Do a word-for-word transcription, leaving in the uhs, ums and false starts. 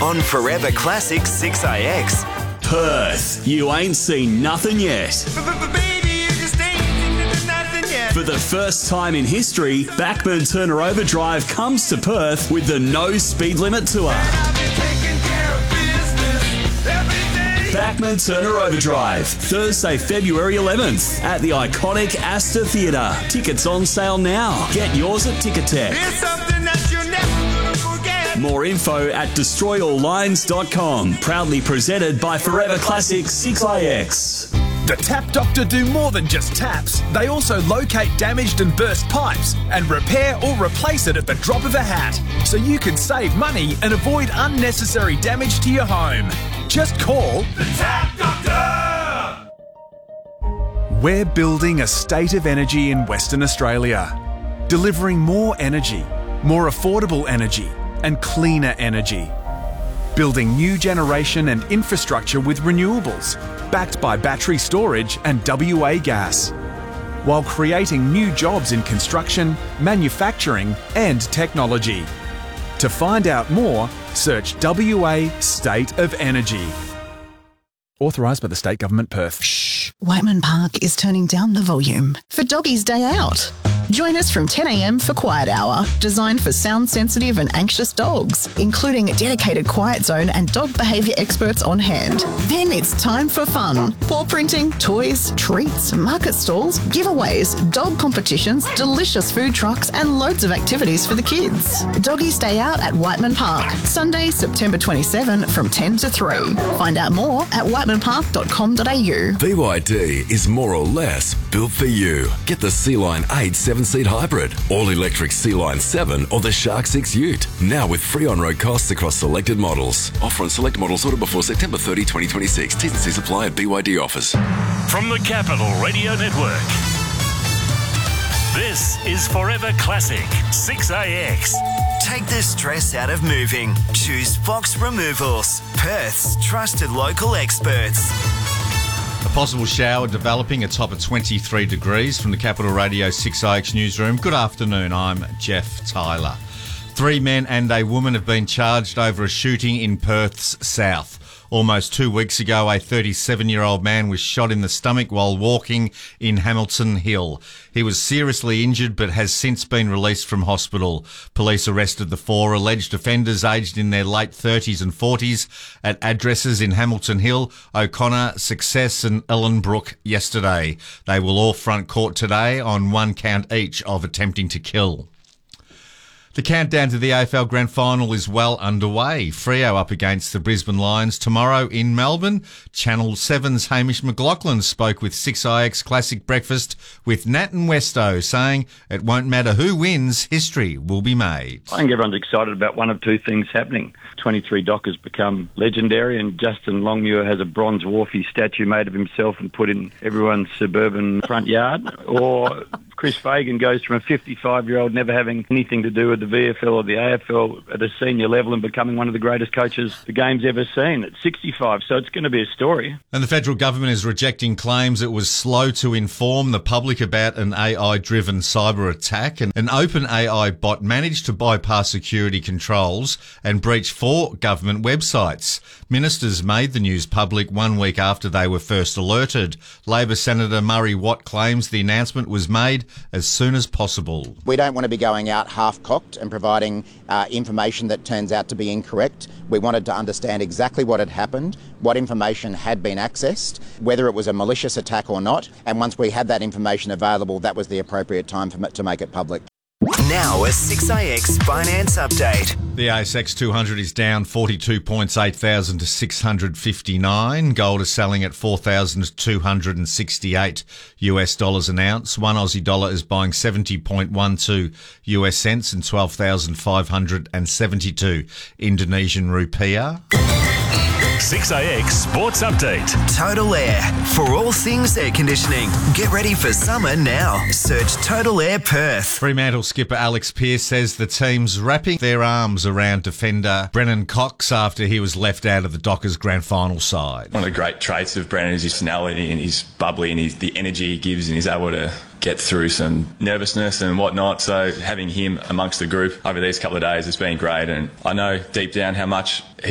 on Forever Classic six A X. Perth, you ain't seen nothing yet. For the first time in history, Bachman Turner Overdrive comes to Perth with the No Speed Limit Tour. Bachman Turner Overdrive, Thursday, February eleventh at the iconic Astor Theatre. Tickets on sale now. Get yours at Ticketek. More info at destroy all lines dot com. Proudly presented by Forever Classic six A X. The Tap Doctor do more than just taps. They also locate damaged and burst pipes and repair or replace it at the drop of a hat, so you can save money and avoid unnecessary damage to your home. Just call the Tap Doctor! We're building a state of energy in Western Australia, delivering more energy, more affordable energy and cleaner energy. Building new generation and infrastructure with renewables, backed by battery storage and W A gas, while creating new jobs in construction, manufacturing and technology. To find out more, search W A State of Energy. Authorised by the State Government, Perth. Shh. Whiteman Park is turning down the volume for Doggies Day Out. Join us from ten a m for Quiet Hour, designed for sound-sensitive and anxious dogs, including a dedicated quiet zone and dog behaviour experts on hand. Then it's time for fun. Paw printing, toys, treats, market stalls, giveaways, dog competitions, delicious food trucks and loads of activities for the kids. Doggies Day Out at Whiteman Park, Sunday, September twenty-seventh from ten to three. Find out more at whiteman park dot com dot a u. B Y D is more or less built for you. Get the Sea-Line eight seven-seat hybrid, all-electric Sea-Line seven or the Shark six Ute. Now with free on-road costs across selected models. Offer on select models ordered before September thirtieth, twenty twenty-six. T's and C's apply at B Y D offers. From the Capital Radio Network, this is Forever Classic six A X. Take the stress out of moving. Choose Fox Removals, Perth's trusted local experts. A possible shower developing atop of twenty-three degrees from the Capital Radio six A X newsroom. Good afternoon, I'm Jeff Tyler. Three men and a woman have been charged over a shooting in Perth's south. Almost two weeks ago, a thirty-seven-year-old man was shot in the stomach while walking in Hamilton Hill. He was seriously injured but has since been released from hospital. Police arrested the four alleged offenders aged in their late thirties and forties at addresses in Hamilton Hill, O'Connor, Success and Ellenbrook yesterday. They will all front court today on one count each of attempting to kill. The countdown to the A F L Grand Final is well underway. Freo up against the Brisbane Lions tomorrow in Melbourne. Channel seven's Hamish McLaughlin spoke with six A X Classic Breakfast with Nat and Westo, saying it won't matter who wins, history will be made. I think everyone's excited about one of two things happening. twenty-three Dockers become legendary and Justin Longmuir has a bronze wharfie statue made of himself and put in everyone's suburban front yard, or Chris Fagan goes from a fifty-five-year-old never having anything to do with the V F L or the A F L at a senior level and becoming one of the greatest coaches the game's ever seen at sixty-five. So it's going to be a story. And the federal government is rejecting claims it was slow to inform the public about an A I-driven cyber attack. And an open A I bot managed to bypass security controls and breach four government websites. Ministers made the news public one week after they were first alerted. Labor Senator Murray Watt claims the announcement was made as soon as possible. We don't want to be going out half-cocked and providing uh, information that turns out to be incorrect. We wanted to understand exactly what had happened, what information had been accessed, whether it was a malicious attack or not, and once we had that information available, that was the appropriate time for, to make it public. Now a six A X finance update. The A S X two hundred is down forty-two points, eight thousand to six hundred fifty-nine. Gold is selling at four thousand two hundred sixty-eight U S dollars an ounce. One Aussie dollar is buying seventy point one two U S cents and twelve thousand five hundred seventy-two Indonesian rupiah. six A X Sports Update. Total Air. For all things air conditioning. Get ready for summer now. Search Total Air Perth. Fremantle skipper Alex Pearce says the team's wrapping their arms around defender Brennan Cox after he was left out of the Dockers grand final side. One of the great traits of Brennan is his personality and his bubbly and his, the energy he gives, and he's able to get through some nervousness and whatnot. So having him amongst the group over these couple of days has been great, and I know deep down how much he